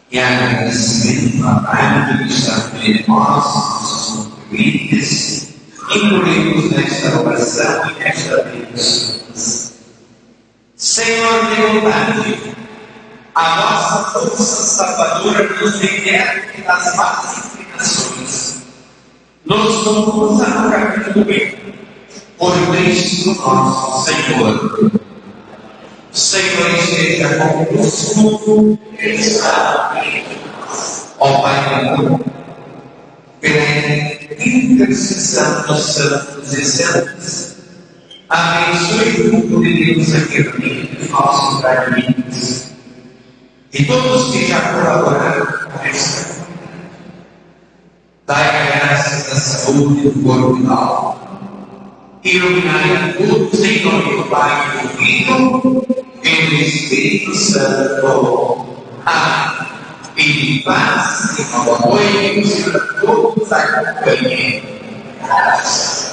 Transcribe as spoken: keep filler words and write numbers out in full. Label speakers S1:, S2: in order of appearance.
S1: e agradecimento à Pai que está entre nós, nossos contribuintes, incluímos nesta oração e nesta bênção. Senhor de bondade, a nossa força salvadora nos liberte das más inclinações, nos conduza no caminho do bem, por Cristo nosso Senhor. O Senhor esteja convosco, Ele está aqui. Ó Pai amor, pela intercessão dos santos e santas, abençoe o mundo de Deus aqui reunido, os nossos caminhos, e todos que já colaboraram com esta comunidade. Dai graças da saúde do corpo e da alma. Iluminai a todos em nome do Pai, do Filho e do Espírito Santo. Amém. E de paz e uma boa noite, que o Senhor a todos acompanhe. Graças.